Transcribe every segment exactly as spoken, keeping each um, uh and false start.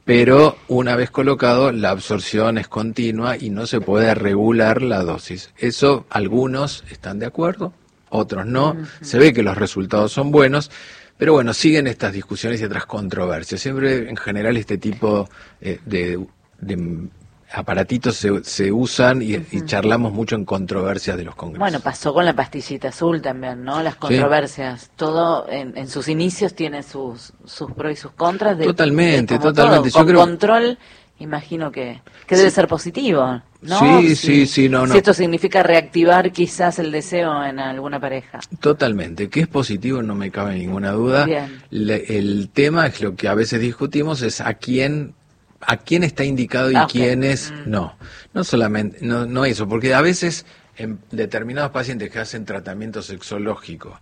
pero una vez colocado la absorción es continua y no se puede regular la dosis. Eso algunos están de acuerdo, otros no, uh-huh. Se ve que los resultados son buenos, pero bueno, siguen estas discusiones y otras controversias. Siempre en general este tipo eh, de, de aparatitos se, se usan y, uh-huh. y charlamos mucho en controversias de los congresos. Bueno, pasó con la pastillita azul también, ¿no? Las controversias, sí. Todo en, en sus inicios tiene sus sus pros y sus contras. De, totalmente, de como totalmente. Todo. Con Yo creo... control, imagino que, que debe sí. ser positivo, ¿no? Sí, si, sí, sí, no, no. Si esto significa reactivar quizás el deseo en alguna pareja. Totalmente, que es positivo no me cabe ninguna duda. Bien. Le, el tema es lo que a veces discutimos es a quién a quién está indicado y ah, okay. quiénes mm. no. No solamente, no, no eso, porque a veces en determinados pacientes que hacen tratamiento sexológico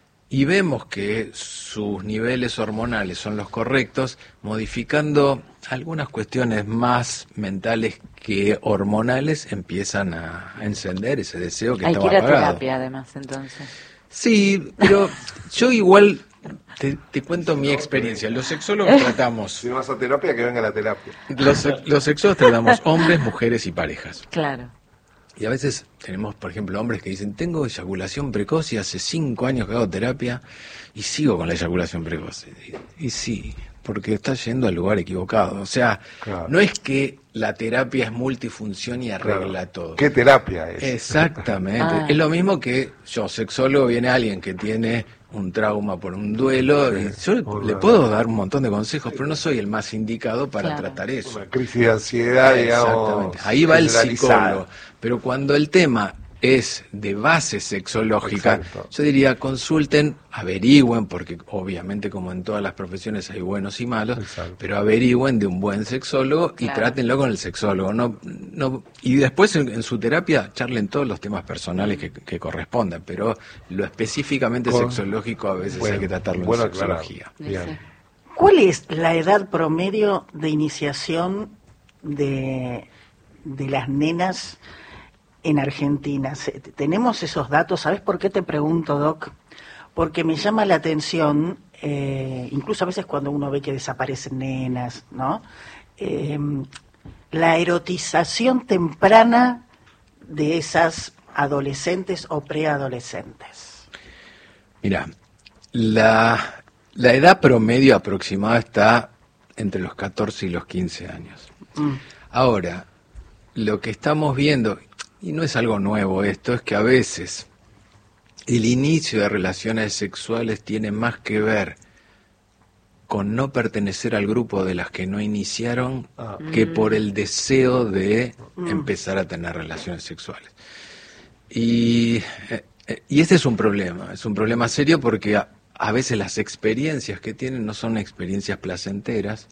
y vemos que sus niveles hormonales son los correctos, modificando algunas cuestiones más mentales que hormonales, empiezan a encender ese deseo que Hay estaba que ir a apagado. terapia además, entonces. Sí, pero yo igual te, te cuento mi experiencia. Los sexólogos tratamos... Si vas a terapia, que venga la terapia. Los, los sexólogos tratamos hombres, mujeres y parejas. Claro. Y a veces tenemos, por ejemplo, hombres que dicen, tengo eyaculación precoz y hace cinco años que hago terapia y sigo con la eyaculación precoz. Y, y sí, porque estás yendo al lugar equivocado. O sea, claro. No es que la terapia es multifunción y arregla claro. todo. ¿Qué terapia es? Exactamente. Ah. Es lo mismo que yo, sexólogo, viene alguien que tiene un trauma por un duelo, y yo Hola. le puedo dar un montón de consejos, pero no soy el más indicado para claro. tratar eso. Una crisis de ansiedad, digamos. Ahí va el psicólogo. Pero cuando el tema es de base sexológica, exacto. Yo diría consulten, averigüen, porque obviamente como en todas las profesiones hay buenos y malos, exacto. Pero averigüen de un buen sexólogo claro. Y trátenlo con el sexólogo. No, no, y después en, en su terapia charlen todos los temas personales que, que correspondan, pero lo específicamente con, sexológico a veces bueno, hay que tratarlo bueno, en sexología. Bien. ¿Cuál es la edad promedio de iniciación de, de las nenas en Argentina? ¿Tenemos esos datos? ¿Sabes por qué te pregunto, Doc? Porque me llama la atención, eh, incluso a veces cuando uno ve que desaparecen nenas, ¿no? Eh, la erotización temprana de esas adolescentes o preadolescentes. Mira, la, la edad promedio aproximada está entre los catorce y los quince años. Mm. Ahora, lo que estamos viendo... Y no es algo nuevo esto, es que a veces el inicio de relaciones sexuales tiene más que ver con no pertenecer al grupo de las que no iniciaron ah. que por el deseo de mm. empezar a tener relaciones sexuales. Y, y este es un problema, es un problema serio porque a, a veces las experiencias que tienen no son experiencias placenteras.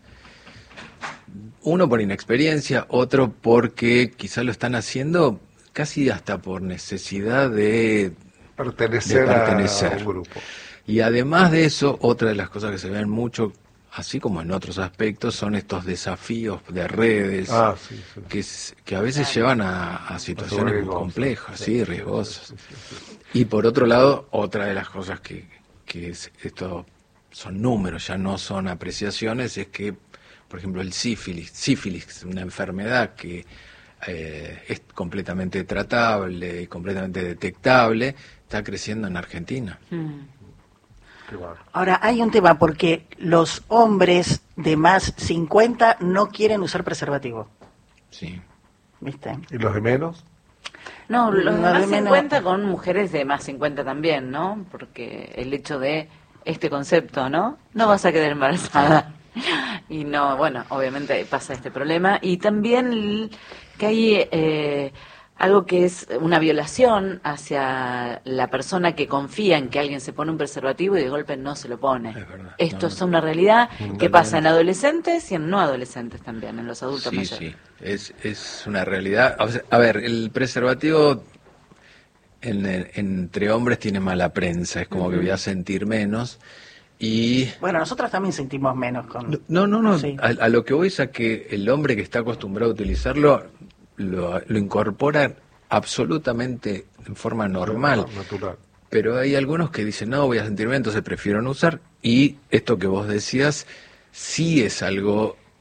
Uno por inexperiencia, otro porque quizá lo están haciendo... casi hasta por necesidad de pertenecer, de pertenecer. a un grupo. Y además de eso, otra de las cosas que se ven mucho, así como en otros aspectos, son estos desafíos de redes ah, sí, sí. Que, que a veces ah. llevan a, a situaciones muy complejas, sí, sí riesgosas. Sí, sí, sí, sí. Y por otro lado, otra de las cosas que, que es, esto son números, ya no son apreciaciones, es que, por ejemplo, el sífilis, sífilis, una enfermedad que Eh, es completamente tratable, completamente detectable, está creciendo en Argentina. Mm. Ahora, hay un tema, porque los hombres de más cincuenta no quieren usar preservativo. Sí. ¿Viste? ¿Y los de menos? No, los de más cincuenta con mujeres de más cincuenta también, ¿no? Porque el hecho de este concepto, ¿no? No vas a quedar embarazada. Y no, bueno, obviamente pasa este problema. Y también que hay eh, algo que es una violación hacia la persona que confía en que alguien se pone un preservativo y de golpe no se lo pone. Es verdad, Esto no, es una realidad no, que pasa en adolescentes y en no adolescentes también, en los adultos sí, mayores. Sí, es, es una realidad. A ver, el preservativo en, en, entre hombres tiene mala prensa, es como uh-huh. que voy a sentir menos. Y bueno, nosotros también sentimos menos con... No, no, no, sí. a, a lo que voy es a que el hombre que está acostumbrado a utilizarlo lo, lo incorpora absolutamente en forma normal. Natural. Pero hay algunos que dicen, no, voy a sentirme, entonces prefiero no usar. Y esto que vos decías, sí es algo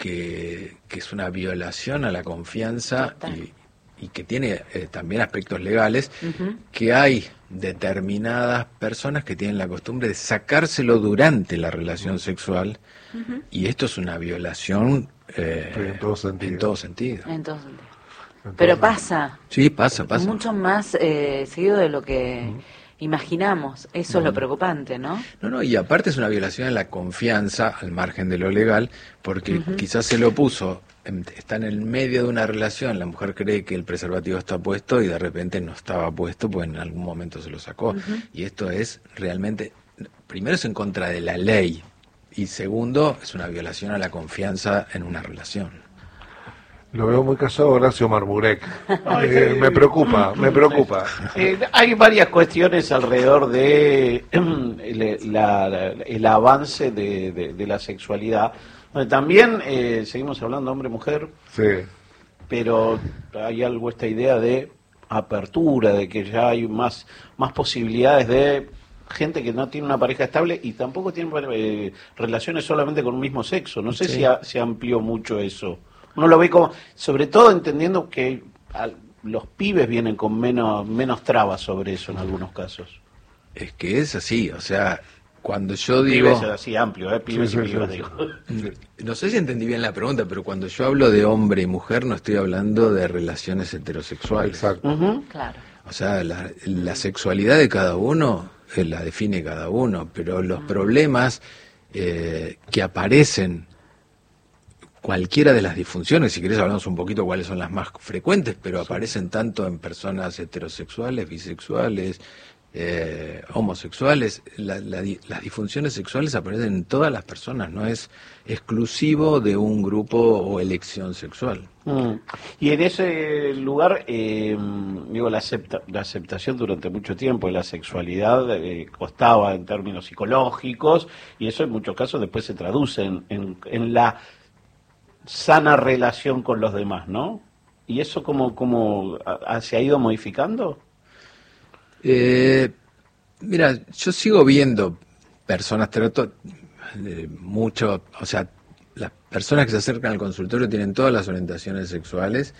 que, que es una violación a la confianza y, y que tiene eh, también aspectos legales, uh-huh. que hay determinadas personas que tienen la costumbre de sacárselo durante la relación sexual, uh-huh. y esto es una violación eh, en todo sentido. En todo sentido. En todo sentido. Pero pasa. Sí, pasa, pasa. Mucho más eh, seguido de lo que uh-huh. imaginamos. Eso uh-huh. es lo preocupante, ¿no? No, no, y aparte es una violación a la confianza al margen de lo legal, porque uh-huh. quizás se lo puso, está en el medio de una relación, la mujer cree que el preservativo está puesto y de repente no estaba puesto, pues en algún momento se lo sacó. Uh-huh. Y esto es realmente, primero es en contra de la ley, y segundo es una violación a la confianza en una relación. Lo veo muy casado Horacio Marmurek. Eh, me preocupa, me preocupa. Eh, hay varias cuestiones alrededor de eh, la, la, el avance de, de, de la sexualidad. También eh, seguimos hablando hombre-mujer, sí. pero hay algo, esta idea de apertura, de que ya hay más, más posibilidades de gente que no tiene una pareja estable y tampoco tiene eh, relaciones solamente con un mismo sexo. No sé sí. si a, se amplió mucho eso. Uno lo ve como, sobre todo entendiendo que al, los pibes vienen con menos menos trabas sobre eso en algunos casos. Es que es así, o sea, cuando yo digo... Pibes es así amplio, ¿eh? Pibes sí, y pibas, sí, sí. digo. No sé si entendí bien la pregunta, pero cuando yo hablo de hombre y mujer no estoy hablando de relaciones heterosexuales. Exacto. Uh-huh. Claro. O sea, la, la sexualidad de cada uno eh, la define cada uno, pero los uh-huh. problemas eh, que aparecen, cualquiera de las disfunciones, si querés hablamos un poquito cuáles son las más frecuentes, pero sí. aparecen tanto en personas heterosexuales, bisexuales, eh, homosexuales. La, la, las disfunciones sexuales aparecen en todas las personas, no es exclusivo de un grupo o elección sexual. Mm. Y en ese lugar, eh, digo, la, acepta, la aceptación durante mucho tiempo de la sexualidad eh, costaba en términos psicológicos, y eso en muchos casos después se traduce en, en, en la sana relación con los demás, ¿no? ¿Y eso cómo, cómo a, se ha ido modificando? Eh, mira, yo sigo viendo personas, trato eh, mucho, o sea, las personas que se acercan al consultorio tienen todas las orientaciones sexuales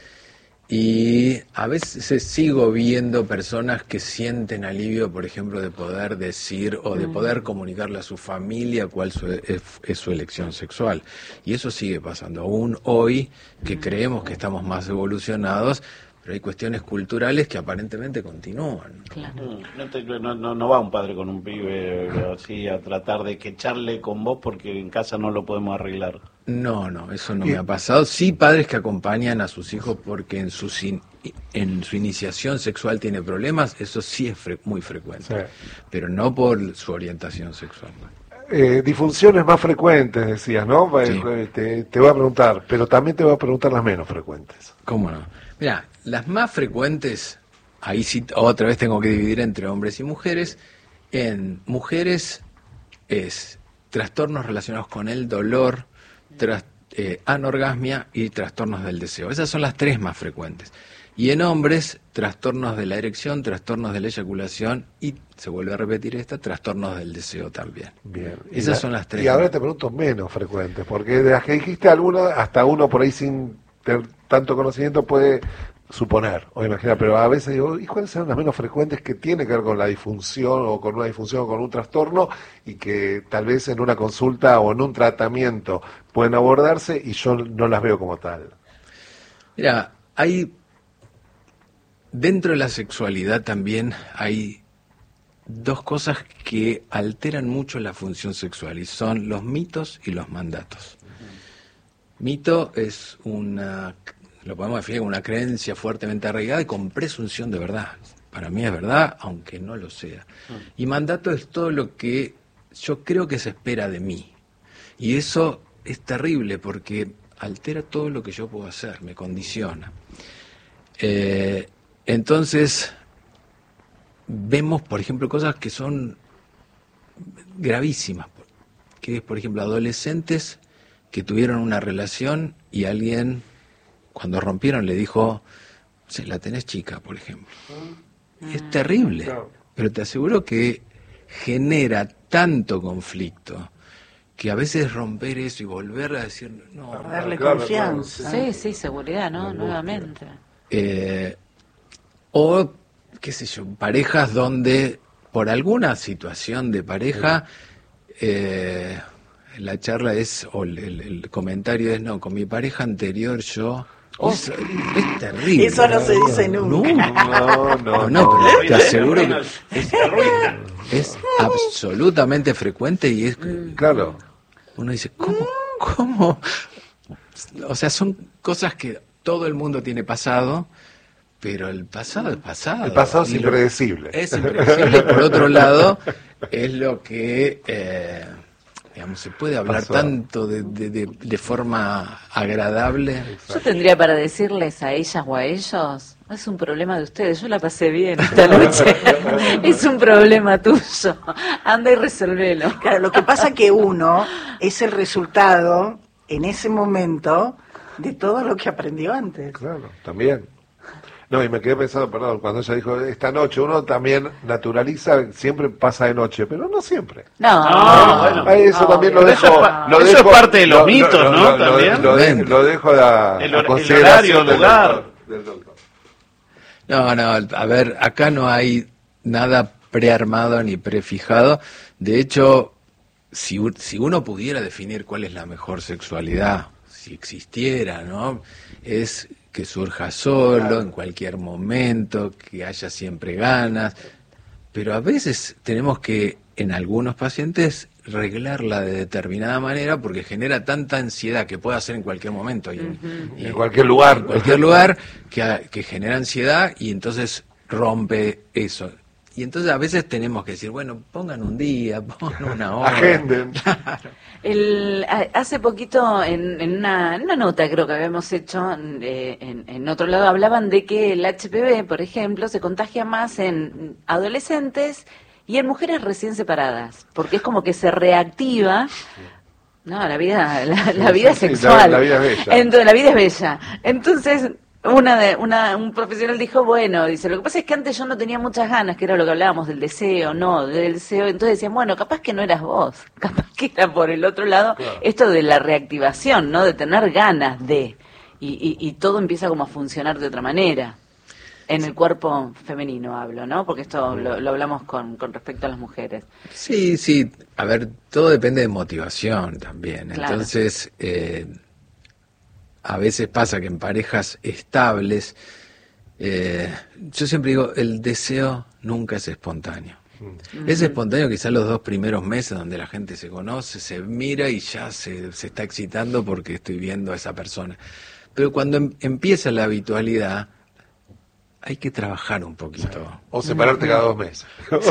y a veces sigo viendo personas que sienten alivio, por ejemplo, de poder decir o de poder comunicarle a su familia cuál su, es, es su elección sexual. Y eso sigue pasando. Aún hoy, que creemos que estamos más evolucionados, pero hay cuestiones culturales que aparentemente continúan. Claro. No, te, no, no, no va un padre con un pibe así a tratar de que echarle con vos porque en casa no lo podemos arreglar. No, no, eso no me ha pasado. Sí, padres que acompañan a sus hijos porque en su, en su iniciación sexual tiene problemas, eso sí es fre muy frecuente, sí. pero no por su orientación sexual. Eh, disfunciones más frecuentes, decías, ¿no? Sí. Te, te voy a preguntar, pero también te voy a preguntar las menos frecuentes. ¿Cómo no? Mira, las más frecuentes, ahí sí otra vez tengo que dividir entre hombres y mujeres. En mujeres es trastornos relacionados con el dolor, tras, eh, anorgasmia y trastornos del deseo. Esas son las tres más frecuentes. Y en hombres, trastornos de la erección, trastornos de la eyaculación y, se vuelve a repetir esta, trastornos del deseo también. Bien. Esas la, son las tres. Y ahora te pregunto menos frecuentes, porque de las que dijiste algunas, hasta uno por ahí sin tener tanto conocimiento puede suponer o imaginar, pero a veces digo, ¿y cuáles son las menos frecuentes que tiene que ver con la disfunción o con una disfunción o con un trastorno y que tal vez en una consulta o en un tratamiento pueden abordarse y yo no las veo como tal? Mira, hay dentro de la sexualidad también hay dos cosas que alteran mucho la función sexual y son los mitos y los mandatos. Mito es una, lo podemos definir como una creencia fuertemente arraigada y con presunción de verdad. Para mí es verdad, aunque no lo sea. Y mandato es todo lo que yo creo que se espera de mí. Y eso es terrible porque altera todo lo que yo puedo hacer, me condiciona. Eh, entonces, vemos, por ejemplo, cosas que son gravísimas. Que es, por ejemplo, adolescentes que tuvieron una relación y alguien, cuando rompieron, le dijo, sí, la tenés chica, por ejemplo. Mm. Es terrible, no. Pero te aseguro que genera tanto conflicto que a veces romper eso y volver a decir, no, Para darle claro, confianza. Sí, sí, seguridad, ¿no? Nuevamente. Eh, o, qué sé yo, parejas donde por alguna situación de pareja, eh, la charla es, o el, el, el comentario es, no, con mi pareja anterior yo... Oh. Es, es terrible. Eso no se dice nunca. No, no, No, no, pero te aseguro que es, es absolutamente frecuente y es... Claro. Uno dice, ¿cómo? ¿Cómo? O sea, son cosas que todo el mundo tiene pasado, pero el pasado es pasado. El pasado es Y lo- impredecible. Es impredecible. Y por otro lado, es lo que, eh, digamos, se puede hablar Pasó. tanto de, de, de, de forma agradable. Yo tendría para decirles a ellas o a ellos, es un problema de ustedes, yo la pasé bien esta noche, es un problema tuyo, anda y resolvelo. Claro, lo que pasa que uno es el resultado en ese momento de todo lo que aprendió antes. Claro, también. No, y me quedé pensando, perdón, cuando ella dijo esta noche, uno también naturaliza, siempre pasa de noche, pero no siempre. No, No, bueno. Ah, eso no, también lo pero dejo. eso es pa- lo eso es dejo- parte de los lo- mitos, lo- ¿no? lo- lo- También. Lo, de- lo dejo a, El a hor- el consideración horario, del lugar. doctor, del doctor. No, no, a ver, acá no hay nada prearmado ni prefijado. De hecho, si, u- si uno pudiera definir cuál es la mejor sexualidad, si existiera, ¿no? Es que surja solo, en cualquier momento, que haya siempre ganas. Pero a veces tenemos que, en algunos pacientes, reglarla de determinada manera porque genera tanta ansiedad que puede hacer en cualquier momento y, y- En cualquier lugar. en cualquier lugar que, que genera ansiedad y entonces rompe eso. Y entonces a veces tenemos que decir, bueno, pongan un día, pongan una hora. Agenden. El, a- hace poquito en, en, una, en una nota creo que habíamos hecho eh, en, en otro lado hablaban de que el H P V, por ejemplo, se contagia más en adolescentes y en mujeres recién separadas, porque es como que se reactiva, no, la vida, la, la vida Sí, sí, sexual, la- la vida es bella. Entonces, la vida es bella. Entonces una de una un profesional dijo, bueno, dice, lo que pasa es que antes yo no tenía muchas ganas, que era lo que hablábamos del deseo, no, del deseo, entonces decían, bueno, capaz que no eras vos, capaz que era por el otro lado, Claro. esto de la reactivación, ¿no? De tener ganas de, y, y, y todo empieza como a funcionar de otra manera. En el cuerpo femenino hablo, ¿no? Porque esto lo, lo hablamos con, con respecto a las mujeres. Sí, sí, a ver, todo depende de motivación también. Claro. Entonces, eh, a veces pasa que en parejas estables, eh, yo siempre digo, el deseo nunca es espontáneo. Es espontáneo quizás los dos primeros meses donde la gente se conoce, se mira y ya se, se está excitando porque estoy viendo a esa persona. Pero cuando em- empieza la habitualidad, hay que trabajar un poquito. O separarte cada dos meses.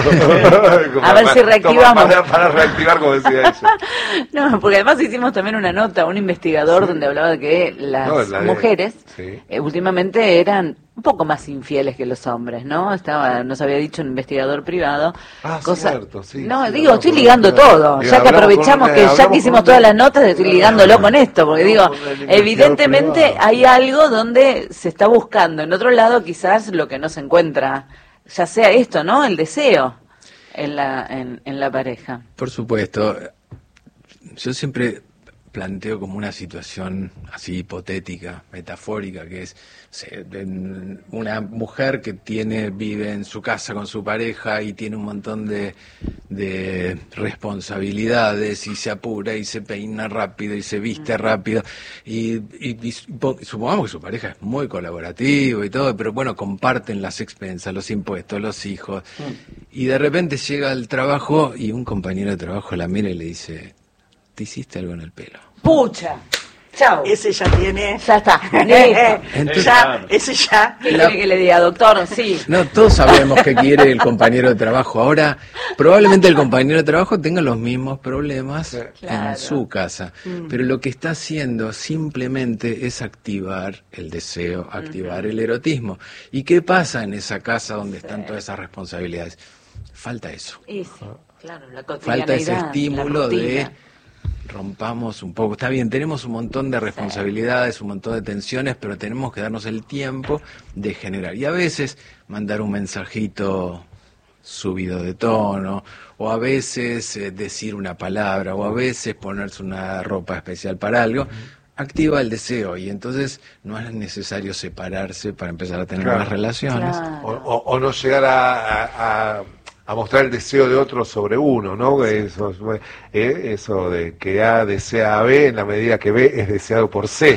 A ver si reactivamos. Para, para reactivar, como decía ella. No, porque además hicimos también una nota, un investigador donde hablaba de que las No, la de- mujeres sí. eh, últimamente eran un poco más infieles que los hombres, ¿no? Estaba, nos había dicho un investigador privado. Ah, cosa- cierto, sí, No, sí, digo, hablamos estoy con- ligando todo, Digo, ya que hablamos aprovechamos con- que ya hablamos que hicimos con- todas las notas, estoy Claro. ligándolo con esto, porque digo, Hablamos con el investigador evidentemente privado. hay algo donde se está buscando, en otro lado quizás lo que no se encuentra, ya sea esto, ¿no? El deseo en la, en, en la pareja. Por supuesto, yo siempre planteo como una situación así hipotética, metafórica, que es sé, en una mujer que tiene vive en su casa con su pareja y tiene un montón de, de responsabilidades y se apura y se peina rápido y se viste rápido y, y- y supo- supongamos que su pareja es muy colaborativo y todo, pero bueno, comparten las expensas, los impuestos, los hijos y de repente llega al trabajo y un compañero de trabajo la mira y le dice: ¿te hiciste algo en el pelo? ¡Pucha! ¡Chao! Ese ya tiene. Ya está. Listo. Entonces- ya, ese ya. ¿Qué La- quiere que le diga, doctor? Sí. No, todos sabemos qué quiere el compañero de trabajo. Ahora, probablemente el compañero de trabajo tenga los mismos problemas Claro. en su casa, pero lo que está haciendo simplemente es activar el deseo, activar el erotismo. ¿Y qué pasa en esa casa donde están todas esas responsabilidades? Falta eso. Y sí, claro, la Falta ese cotidianidad, estímulo la de rutina. rompamos un poco. Está bien, tenemos un montón de responsabilidades, un montón de tensiones, pero tenemos que darnos el tiempo de generar. Y a veces mandar un mensajito subido de tono, o a veces eh, decir una palabra, o a veces ponerse una ropa especial para algo, activa el deseo, y entonces no es necesario separarse para empezar a tener Claro. más relaciones. Claro. O, o- o no llegar a, a- a- a mostrar el deseo de otro sobre uno, ¿no? Eso, eh, eso de que A desea a B en la medida que B es deseado por C,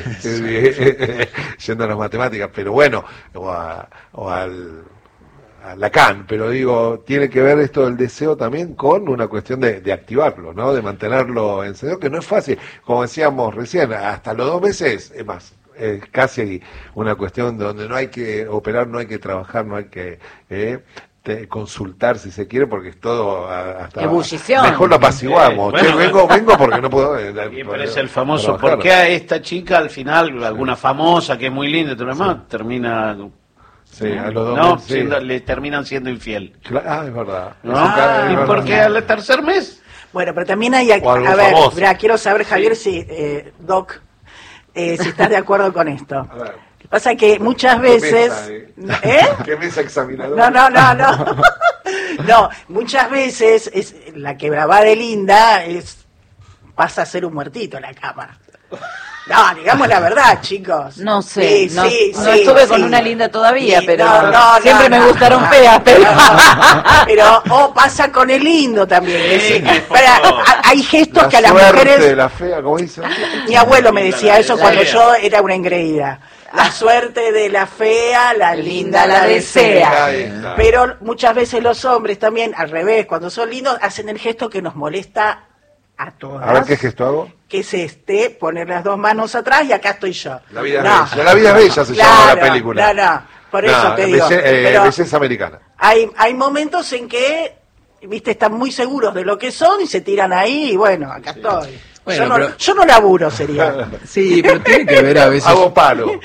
yendo a las matemáticas, pero bueno, o, a, o al a Lacan, pero digo, tiene que ver esto del deseo también con una cuestión de, de activarlo, ¿no? De mantenerlo encendido, que no es fácil, como decíamos recién, hasta los dos meses, es más, es casi una cuestión donde no hay que operar, no hay que trabajar, no hay que eh, te- consultar si se quiere, porque es todo a- hasta Ebullición. mejor lo apaciguamos. Eh, bueno, Che, vengo, vengo porque no puedo. eh, Y poder parece el famoso, trabajar. ¿por qué a esta chica al final, alguna famosa que es muy linda y todo lo demás, termina... Sí, a los dos no, meses, sí. siendo- le terminan siendo infiel? Cla- Ah, es verdad. ¿No? Es un ca- es ¿Y verdad. por qué al tercer mes? Bueno, pero también hay, a, O algún a ver, famoso. mirá, quiero saber, Javier, si, eh, Doc, eh, si estás de acuerdo con esto. A ver. Pasa que muchas ¿Qué veces... mesa, ¿Eh? ¿Qué mesa examinadora? No, no, no, no. No, muchas veces es la quebrada de Linda es pasa a ser un muertito en la cama. No, digamos la verdad, chicos. No sé, Sí, no, sí, no sí, estuve sí. con una linda todavía, Sí, pero no, no, siempre no, me no, gustaron no. feas, pero... Pero, o pasa con el lindo también. Sí, es decir, por para- favor. a- hay gestos La que a las suerte, mujeres... la fea, como dicen. Mi abuelo me decía eso La cuando fea. yo era una engreída. La suerte de la fea, la linda la Ahí desea. está. Pero muchas veces los hombres también, al revés, cuando son lindos, hacen el gesto que nos molesta a todas. A ver qué gesto hago. Que es este, poner las dos manos atrás y acá estoy yo. La vida No. es bella. La vida es bella se Claro, llama la película. No, no, por eso No, te digo. belle- eh, pero belleza americana. hay, hay momentos en que, viste, están muy seguros de lo que son y se tiran ahí y bueno, acá estoy. Bueno, yo, no, pero- yo no laburo, sería. Sí, pero tiene que ver a veces Hago palo.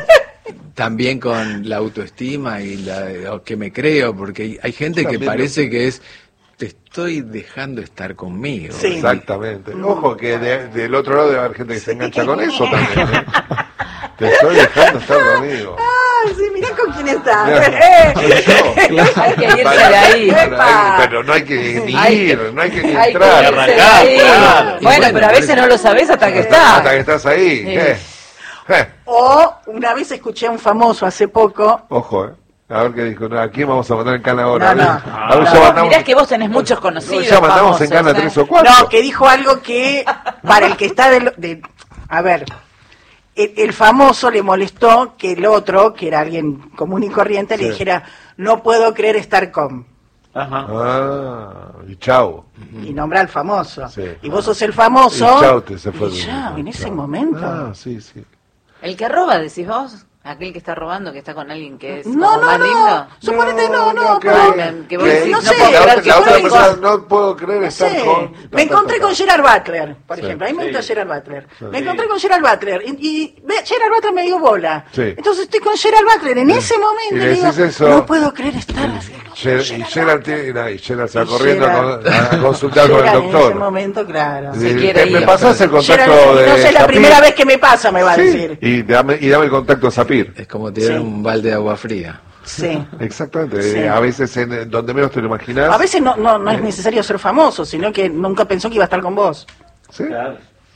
también con la autoestima y la o que me creo, porque hay, hay gente que También parece que es, te estoy dejando estar conmigo. Sí. Exactamente. Ojo que de- del otro lado debe haber gente que se engancha con eso también. ¿eh? Te estoy dejando estar conmigo. Ay, sí, mirá con quién está. Mirá, Eh, soy yo. Hay que irse de ahí. Epa. Pero no hay que ni Hay ir, que- no hay que ni Hay que entrar. irse de arrancar, ahí. claro. Bueno, Y bueno, pero a veces no lo sabes hasta que está. Hasta que estás ahí. Sí. ¿eh? Eh, O una vez escuché a un famoso hace poco. Ojo, ¿eh? A ver qué dijo. ¿A quién vamos a mandar en cana ahora? No, no. A ver, No, ya mandamos, mirá que vos tenés muchos conocidos. ya mandamos en famosos, cana ¿eh? tres o cuatro. No, que dijo algo que para el que está del- de, a ver, el, el famoso le molestó que el otro, que era alguien común y corriente, le Sí. dijera, no puedo creer estar con. Ajá. Ah, y chau. Y nombra al famoso. Sí. Y vos sos el famoso. Y chau, te se fue. Y chau, en ese Chau. momento. Ah, sí, sí. El que roba, decís vos. Aquel que está robando, que está con alguien que es No, como no, más no. lindo. Suponete, no, no, que, no, que- que vos que- decís, no la sé, otra- que la fue otra mi persona cosa. no puedo creer No estar sé. con... Me encontré con Gerard Butler, por Sí. ejemplo. A mí me gusta Sí. Gerard Butler. Me Sí. encontré con Gerard Butler y, y ve, Gerard Butler me dio bola. Sí. Entonces estoy con Gerard Butler. En ese Y momento le le digo, decís eso. no puedo creer estar así. Ger- y Gerard tiene- no, y Gerard se va Y corriendo a, Gerard- con- a consultar con el Gerard En ese doctor. momento, claro. Sí, Se quiere te- me ir. pasás el contacto Gerard, de no sé, la Sapir. primera vez que me pasa, me va a Sí, decir. y dame, y dame el contacto a Sapir. Es como tirar Sí. un balde de agua fría. Sí. Exactamente, Sí. eh, a veces en, en donde menos te lo imaginas. A veces no, no, no es necesario ser famoso, sino que nunca pensó que iba a estar con vos. ¿Sí? Claro.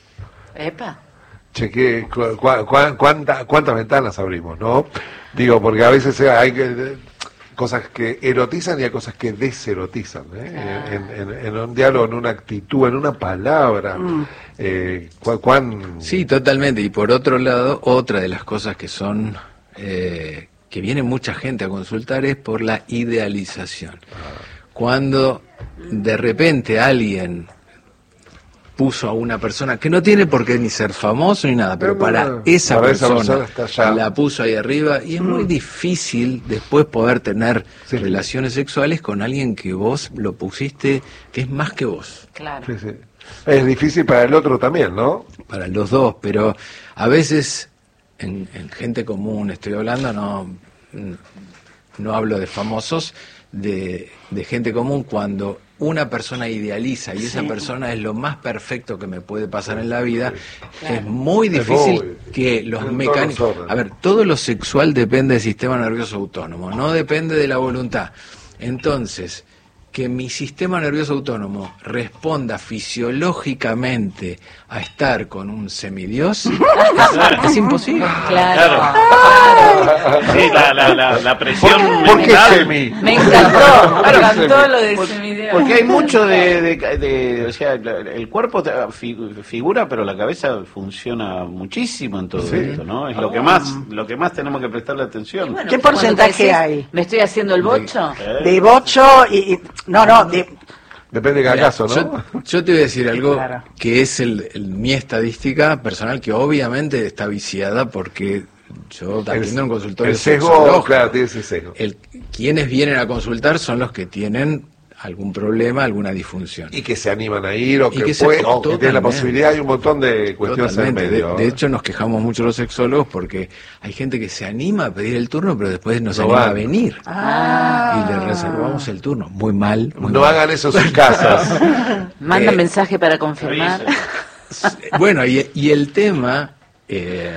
Epa. Cheque, cu- cu- cu- cuánta- cuántas ventanas abrimos, ¿no? Digo, porque a veces eh, hay que, cosas que erotizan y hay cosas que deserotizan, ¿eh? En, en- en un diálogo, en una actitud, en una palabra. Eh, cu- cuán- Sí, totalmente. Y por otro lado, otra de las cosas que son, eh, que viene mucha gente a consultar es por la idealización. Cuando de repente alguien puso a una persona que no tiene por qué ni ser famoso ni nada, pero No, no, para no. esa Para esa persona, persona está allá. la puso ahí arriba y es muy difícil después poder tener Sí. relaciones sexuales con alguien que vos lo pusiste, que es más que vos. Claro. Sí, sí. Es difícil para el otro también, ¿no? Para los dos, pero a veces en, en gente común estoy hablando, no, no hablo de famosos, de, de gente común, cuando una persona idealiza y esa Sí. persona es lo más perfecto que me puede pasar en la vida, Claro. es muy Es difícil muy- que los en todos mecánicos... los órdenes. A ver, todo lo sexual depende del sistema nervioso autónomo, no depende de la voluntad. Entonces, que mi sistema nervioso autónomo responda fisiológicamente a estar con un semidios, es, es imposible. Claro. Claro. Sí, la, la, la, la presión ¿Por, ¿por qué mental. semi? Me encantó, me encantó lo de Porque, semidios. porque hay mucho de, de, de- o sea, el cuerpo te- fi- figura, pero la cabeza funciona muchísimo en todo Sí. esto, ¿no? Es lo que más, lo que más tenemos que prestarle atención. Bueno, ¿Qué cuando porcentaje te decís, hay? ¿Me estoy haciendo el bocho? ¿Eh? De bocho y, y- no, no, de, Depende de cada Mira, caso, ¿no? Yo, yo te voy a decir algo Claro. que es el, el- mi estadística personal, que obviamente está viciada porque yo atiendo en un consultorio el sesgo, sexológico. claro, tiene ese sesgo. El, quienes vienen a consultar son los que tienen algún problema, alguna disfunción. Y que se animan a ir, o Y que, que se- puede- o que tienen la totalmente. posibilidad, hay un montón de cuestiones en el Totalmente. medio. De, de hecho, nos quejamos mucho los sexólogos porque hay gente que se anima a pedir el turno, pero después no se No anima van. a venir. Ah. Y le reservamos el turno. Muy mal. Muy no mal. hagan eso en sus casas. Manda Eh, mensaje para confirmar. Avisa. Bueno, y, y el tema eh,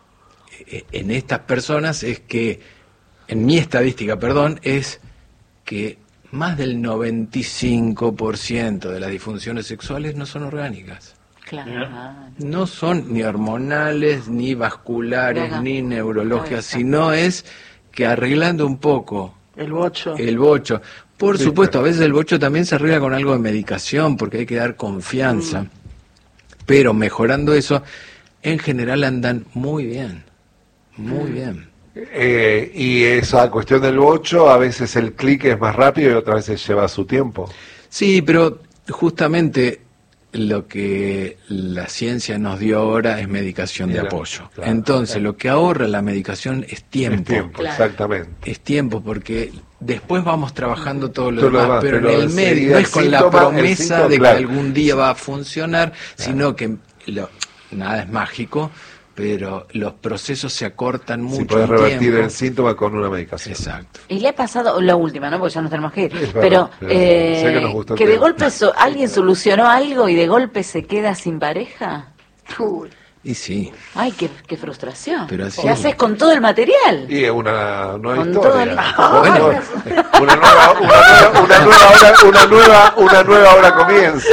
en estas personas es que, en mi estadística, perdón, es que más del noventa y cinco por ciento de las disfunciones sexuales no son orgánicas. Claro. No son ni hormonales, ni vasculares, Venga. ni neurológicas, Ahí está. sino es que arreglando un poco el bocho. el bocho. Por Sí, supuesto, a veces el bocho también se arregla con algo de medicación, porque hay que dar confianza. Pero mejorando eso, en general andan muy bien. Muy bien. Eh, y esa cuestión del bocho, a veces el clic es más rápido y otras veces lleva su tiempo. Sí, pero justamente lo que la ciencia nos dio ahora es medicación de Claro, apoyo. claro, Entonces, claro. lo que ahorra la medicación es tiempo. Es tiempo, Claro. exactamente. Es tiempo, porque después vamos trabajando todo lo Todo lo demás, demás, pero, pero en el medio enseguida no el es con la síntoma, el promesa síntoma, de claro. que algún día va a funcionar, sino que lo- nada es mágico, pero los procesos se acortan mucho. Si puedes en revertir tiempo. el síntoma con una medicación. Exacto. Y le ha pasado, la última, ¿no? Porque ya nos tenemos que ir. Es verdad, pero pero eh, sé que nos gustó el que de tema. golpe so- alguien solucionó algo y de golpe se queda sin pareja. Uy, Y sí, Ay, qué, qué frustración. Pero así ¿Qué es. haces con todo el material? Y es una nueva Con historia. todo Bueno, una nueva, una nueva, una nueva hora, una nueva, una nueva hora comienza.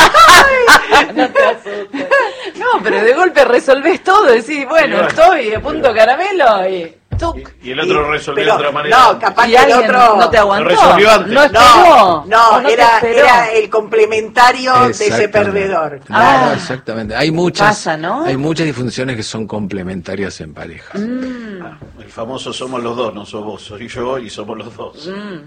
No te asustes. No, pero de golpe resolvés todo. Decís, bueno, bueno. estoy a punto caramelo y tuc. Y el otro resolvió pero- de otra manera. No, capaz Y que el alguien otro no te aguantó. Lo resolvió antes. No esperó. No, no, O te era, esperó. era el complementario de ese Exactamente. perdedor. Claro, Ah. exactamente. Hay muchas, Pasa, ¿no? hay muchas disfunciones que son complementarias en parejas. Ah, el famoso somos los dos, no sos vos, soy yo y somos los dos.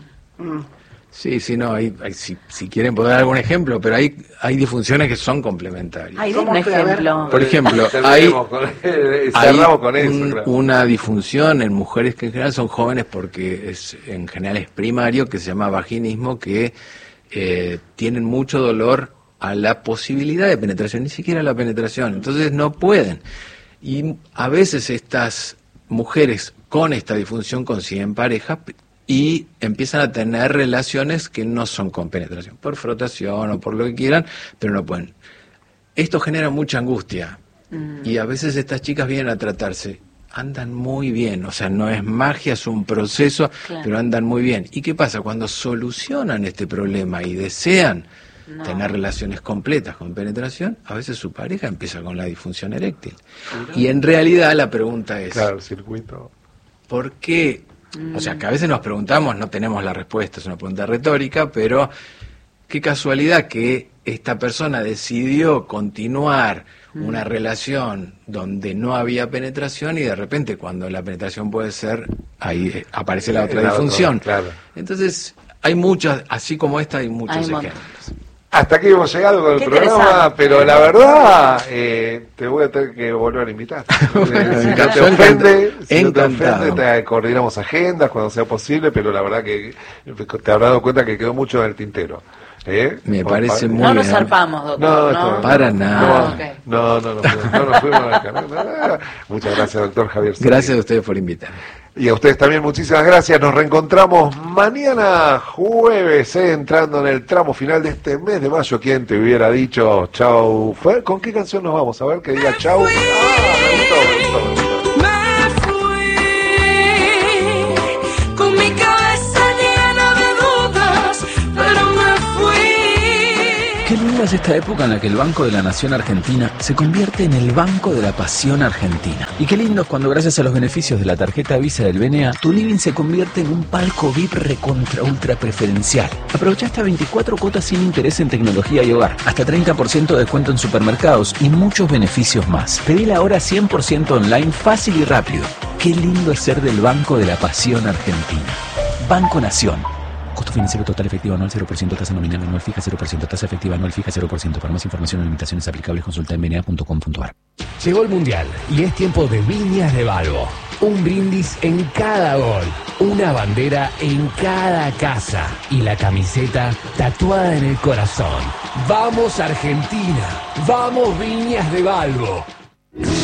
Sí, sí, no, hay, hay- si, si quieren poder dar algún ejemplo, pero hay, hay disfunciones que son complementarias. Ay, ¿Cómo un fue? A ver. ejemplo. Por ejemplo, hay, Terminemos con- cerramos hay con eso, un- claro. una disfunción en mujeres que en general son jóvenes porque es en general es primario, que se llama vaginismo, que eh, tienen mucho dolor a la posibilidad de penetración, ni siquiera a la penetración, entonces no pueden. Y a veces estas mujeres con esta disfunción consiguen pareja y empiezan a tener relaciones que no son con penetración, por frotación o por lo que quieran, pero no pueden. Esto genera mucha angustia y a veces estas chicas vienen a tratarse, andan muy bien, o sea, no es magia, es un proceso, Claro. pero andan muy bien. ¿Y qué pasa? Cuando solucionan este problema y desean No. tener relaciones completas con penetración, a veces su pareja empieza con la disfunción eréctil. Y en realidad la pregunta es, Claro, el circuito. ¿por qué? O sea, que a veces nos preguntamos, no tenemos la respuesta, es una pregunta retórica, pero qué casualidad que esta persona decidió continuar una relación donde no había penetración y de repente cuando la penetración puede ser, ahí eh, aparece la otra La otra, disfunción. claro. Entonces, hay muchas, así como esta, hay muchos Hay un montón. ejemplos. Hasta aquí hemos llegado con el Qué programa, interesante. pero la verdad, eh, te voy a tener que volver a invitar. Eh, si no te Yo ofende, encanta- si no te encantado. ofende, te coordinamos agendas cuando sea posible, pero la verdad que te habrás dado cuenta que quedó mucho en el tintero. ¿Eh? Me Por- parece pa- muy No nos bien. zarpamos, doctor. No, No, esto- Para nada. No, Ah, ok. no, no, no, no, no nos fuimos a la cara. No, no, no. Muchas gracias, doctor Javier. Gracias a ustedes por invitarme. Y a ustedes también muchísimas gracias. Nos reencontramos mañana jueves, eh, entrando en el tramo final de este mes de mayo. ¿Quién te hubiera dicho chau? Fue- ¿Con qué canción nos vamos? A ver que diga chau. Ah, me gustó, me gustó, me gustó. Me fui con mi cabeza llena de dudas, pero ¿Recuerdas esta época en la que el Banco de la Nación Argentina se convierte en el Banco de la Pasión Argentina? Y qué lindo es cuando gracias a los beneficios de la tarjeta Visa del B N A, tu living se convierte en un palco V I P recontra ultra preferencial. Aprovecha hasta veinticuatro cuotas sin interés en tecnología y hogar, hasta treinta por ciento de descuento en supermercados y muchos beneficios más. Pedila ahora cien por ciento online, fácil y rápido. Qué lindo es ser del Banco de la Pasión Argentina. Banco Nación. Costo financiero total efectivo anual cero por ciento, tasa nominal anual fija cero por ciento, tasa efectiva anual fija cero por ciento. Para más información o limitaciones aplicables consulta en b n a punto com punto a r. Llegó el Mundial y es tiempo de Viñas de Balbo. Un brindis en cada gol, una bandera en cada casa y la camiseta tatuada en el corazón. ¡Vamos Argentina! ¡Vamos Viñas de Balbo!